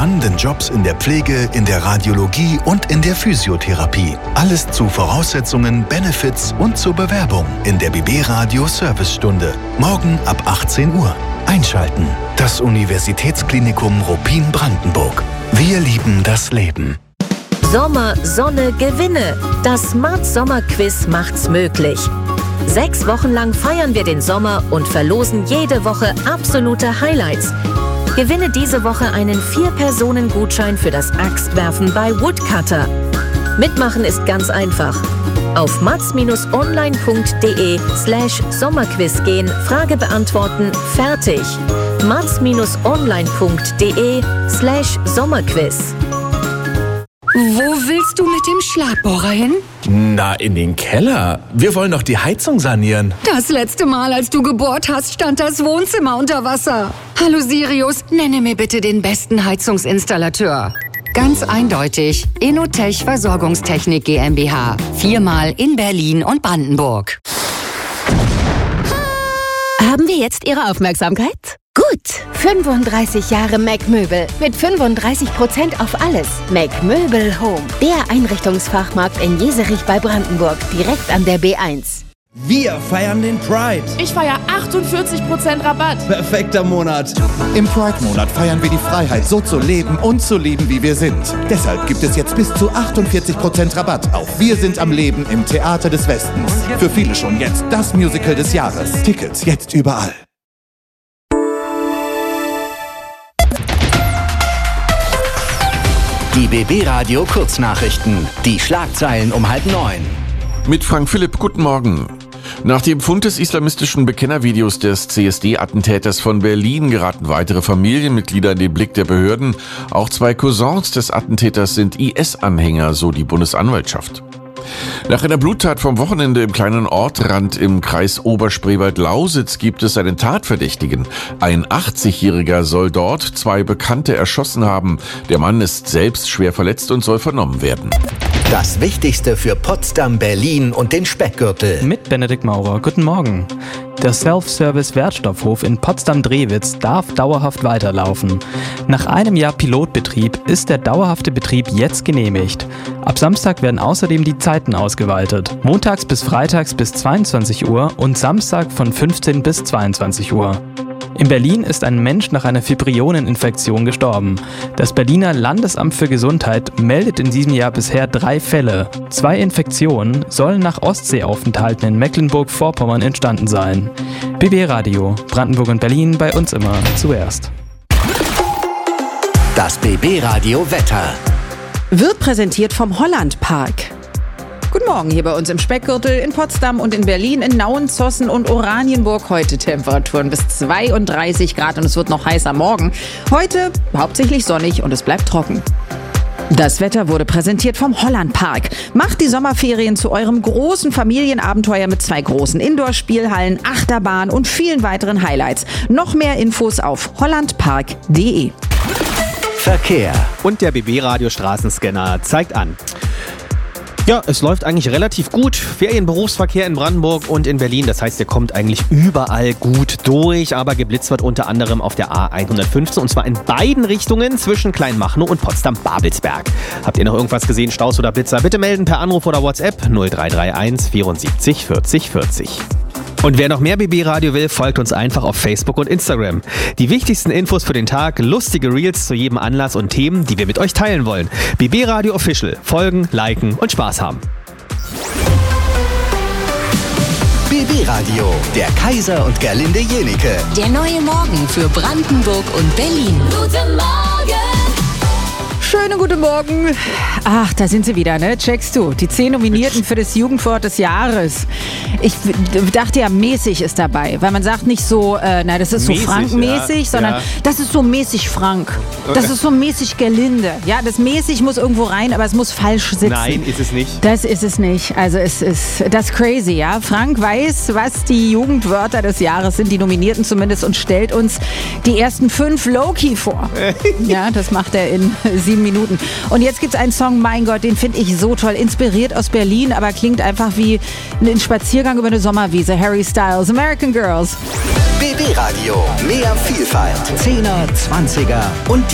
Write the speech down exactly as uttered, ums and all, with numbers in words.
spannenden Jobs in der Pflege, in der Radiologie und in der Physiotherapie. Alles zu Voraussetzungen, Benefits und zur Bewerbung in der B B Radio Servicestunde. Morgen ab achtzehn Uhr. Einschalten. Das Universitätsklinikum Ruppin-Brandenburg. Wir lieben das Leben. Sommer, Sonne, Gewinne. Das Mats Sommerquiz macht's möglich. Sechs Wochen lang feiern wir den Sommer und verlosen jede Woche absolute Highlights. Gewinne diese Woche einen Vier-Personen-Gutschein für das Axtwerfen bei Woodcutter. Mitmachen ist ganz einfach. Auf mats-online.de slash Sommerquiz gehen, Frage beantworten, fertig. mats-online.de slash Sommerquiz. Wo willst du mit dem Schlagbohrer hin? Na, in den Keller. Wir wollen doch die Heizung sanieren. Das letzte Mal, als du gebohrt hast, stand das Wohnzimmer unter Wasser. Hallo Sirius, nenne mir bitte den besten Heizungsinstallateur. Ganz eindeutig, Inotech Versorgungstechnik GmbH. Viermal in Berlin und Brandenburg. Haben wir jetzt Ihre Aufmerksamkeit? Gut, fünfunddreißig Jahre Mac Möbel mit fünfunddreißig Prozent auf alles. Mac Möbel Home, der Einrichtungsfachmarkt in Jeserich bei Brandenburg, direkt an der B eins. Wir feiern den Pride. Ich feiere achtundvierzig Prozent Rabatt. Perfekter Monat. Im Pride-Monat feiern wir die Freiheit, so zu leben und zu lieben, wie wir sind. Deshalb gibt es jetzt bis zu achtundvierzig Prozent Rabatt auf Wir sind am Leben im Theater des Westens. Für viele schon jetzt das Musical des Jahres. Tickets jetzt überall. Die B B Radio Kurznachrichten. Die Schlagzeilen um halb neun. Mit Frank Philipp, guten Morgen. Nach dem Fund des islamistischen Bekennervideos des C S D-Attentäters von Berlin geraten weitere Familienmitglieder in den Blick der Behörden. Auch zwei Cousins des Attentäters sind I S-Anhänger, so die Bundesanwaltschaft. Nach einer Bluttat vom Wochenende im kleinen Ortrand im Kreis Oberspreewald-Lausitz gibt es einen Tatverdächtigen. Ein achtzigjähriger soll dort zwei Bekannte erschossen haben. Der Mann ist selbst schwer verletzt und soll vernommen werden. Das Wichtigste für Potsdam, Berlin und den Speckgürtel. Mit Benedikt Maurer. Guten Morgen. Der Self-Service-Wertstoffhof in Potsdam-Drewitz darf dauerhaft weiterlaufen. Nach einem Jahr Pilotbetrieb ist der dauerhafte Betrieb jetzt genehmigt. Ab Samstag werden außerdem die Zeiten ausgeweitet. Montags bis freitags bis zweiundzwanzig Uhr und Samstag von fünfzehn bis zweiundzwanzig Uhr. In Berlin ist ein Mensch nach einer Fibrioneninfektion gestorben. Das Berliner Landesamt für Gesundheit meldet in diesem Jahr bisher drei Fälle. Zwei Infektionen sollen nach Ostseeaufenthalten in Mecklenburg-Vorpommern entstanden sein. B B Radio, Brandenburg und Berlin, bei uns immer zuerst. Das B B Radio Wetter wird präsentiert vom Holland Park. Guten Morgen hier bei uns im Speckgürtel, in Potsdam und in Berlin, in Nauen, Zossen und Oranienburg. Heute Temperaturen bis zweiunddreißig Grad und es wird noch heißer morgen. Heute hauptsächlich sonnig und es bleibt trocken. Das Wetter wurde präsentiert vom Holland Park. Macht die Sommerferien zu eurem großen Familienabenteuer mit zwei großen Indoor-Spielhallen, Achterbahn und vielen weiteren Highlights. Noch mehr Infos auf hollandpark punkt de. Verkehr. Und der B B Radio Straßenscanner zeigt an. Ja, es läuft eigentlich relativ gut. Ferienberufsverkehr in Brandenburg und in Berlin. Das heißt, der kommt eigentlich überall gut durch. Aber geblitzt wird unter anderem auf der A hundertfünfzehn. Und zwar in beiden Richtungen zwischen Kleinmachnow und Potsdam-Babelsberg. Habt ihr noch irgendwas gesehen, Staus oder Blitzer? Bitte melden per Anruf oder WhatsApp null drei drei eins vierundsiebzig vierzig vierzig. Und wer noch mehr B B Radio will, folgt uns einfach auf Facebook und Instagram. Die wichtigsten Infos für den Tag, lustige Reels zu jedem Anlass und Themen, die wir mit euch teilen wollen. B B Radio Official. Folgen, liken und Spaß haben. B B Radio, der Kaiser und Gerlinde Jenike. Der neue Morgen für Brandenburg und Berlin. Guten Morgen! Schönen guten Morgen. Ach, da sind sie wieder, ne? Checkst du. Die zehn Nominierten für das Jugendwort des Jahres. Ich dachte ja, mäßig ist dabei, weil man sagt nicht so, äh, na, das ist so mäßig, Frank-mäßig, ja. sondern Ja. das ist so mäßig Frank. Das ist so mäßig Gerlinde. Ja, das mäßig muss irgendwo rein, aber es muss falsch sitzen. Nein, ist es nicht. Das ist es nicht. Also es ist das ist crazy, ja. Frank weiß, was die Jugendwörter des Jahres sind, die Nominierten zumindest, und stellt uns die ersten fünf Low-Key vor. Ja, das macht er in sieben Minuten. Und jetzt gibt's einen Song, mein Gott, den finde ich so toll. Inspiriert aus Berlin, aber klingt einfach wie ein Spaziergang über eine Sommerwiese. Harry Styles, American Girls. B B Radio, mehr Vielfalt. Zehner, Zwanziger und